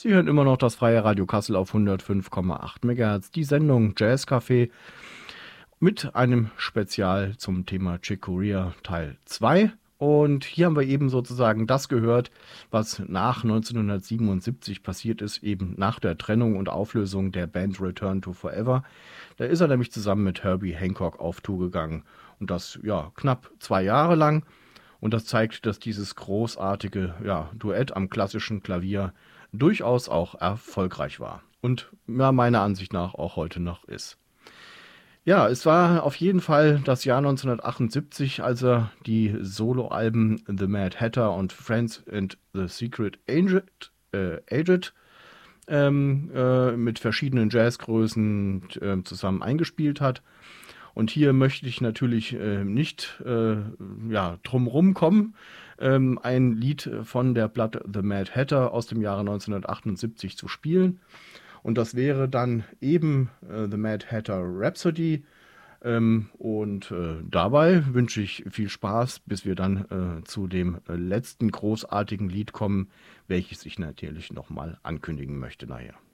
Sie hören immer noch das Freie Radio Kassel auf 105,8 MHz, die Sendung Jazz Café mit einem Spezial zum Thema Chick Corea Teil 2. Und hier haben wir eben sozusagen das gehört, was nach 1977 passiert ist, eben nach der Trennung und Auflösung der Band Return to Forever. Da ist er nämlich zusammen mit Herbie Hancock auf Tour gegangen. Und das, ja, knapp 2 Jahre lang. Und das zeigt, dass dieses großartige, ja, Duett am klassischen Klavier durchaus auch erfolgreich war. Und ja, meiner Ansicht nach auch heute noch ist. Ja, es war auf jeden Fall das Jahr 1978, als er die Soloalben The Mad Hatter und Friends and the Secret Aged mit verschiedenen Jazzgrößen zusammen eingespielt hat. Und hier möchte ich natürlich nicht ja, drumrum kommen, ein Lied von der Platte The Mad Hatter aus dem Jahre 1978 zu spielen. Und das wäre dann eben The Mad Hatter Rhapsody. Dabei wünsche ich viel Spaß, bis wir dann zu dem letzten großartigen Lied kommen, welches ich natürlich nochmal ankündigen möchte nachher.